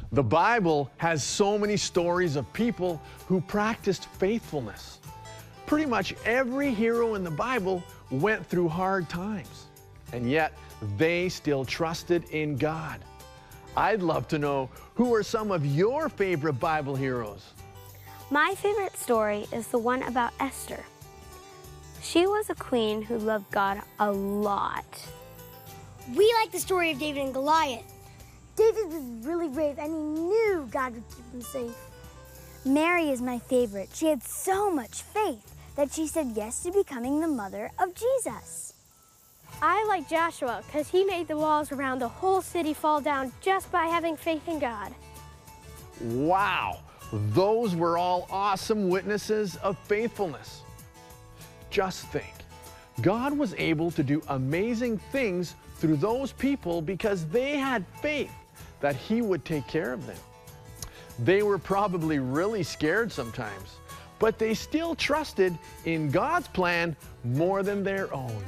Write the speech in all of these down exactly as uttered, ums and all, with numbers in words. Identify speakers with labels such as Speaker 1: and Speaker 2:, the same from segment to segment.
Speaker 1: The Bible has so many stories of people who practiced faithfulness. Pretty much every hero in the Bible went through hard times, and yet they still trusted in God. I'd love to know, who are some of your favorite Bible heroes?
Speaker 2: My favorite story is the one about Esther. She was a queen who loved God a lot.
Speaker 3: We like the story of David and Goliath. David was really brave and he knew God would keep him safe.
Speaker 4: Mary is my favorite. She had so much faith that she said yes to becoming the mother of Jesus.
Speaker 5: I like Joshua because he made the walls around the whole city fall down just by having faith in God.
Speaker 1: Wow, those were all awesome witnesses of faithfulness. Just think, God was able to do amazing things through those people because they had faith that He would take care of them. They were probably really scared sometimes, but they still trusted in God's plan more than their own.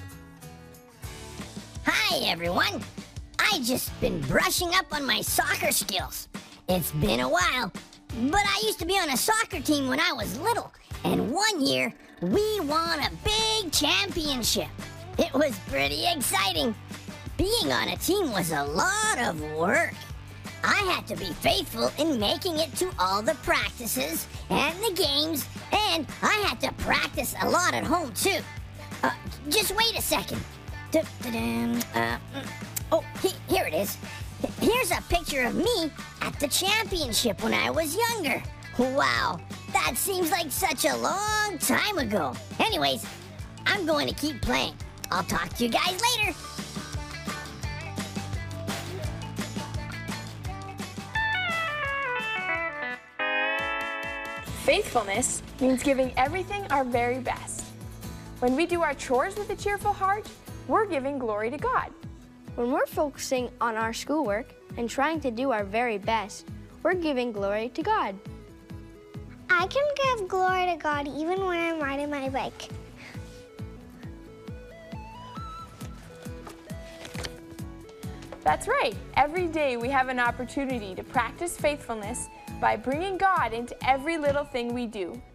Speaker 6: Hi everyone! I just been brushing up on my soccer skills. It's been a while, but I used to be on a soccer team when I was little, and one year we won a big championship. It was pretty exciting. Being on a team was a lot of work. I had to be faithful in making it to all the practices and the games, and I had to practice a lot at home too. Uh, just wait a second. Uh, oh, he, here it is. Here's a picture of me at the championship when I was younger. Wow, that seems like such a long time ago. Anyways, I'm going to keep playing. I'll talk to you guys later.
Speaker 7: Faithfulness means giving everything our very best. When we do our chores with a cheerful heart, we're giving glory to God.
Speaker 5: When we're focusing on our schoolwork and trying to do our very best, we're giving glory to God.
Speaker 3: I can give glory to God even when I'm riding my bike.
Speaker 7: That's right. Every day we have an opportunity to practice faithfulness by bringing God into every little thing we do.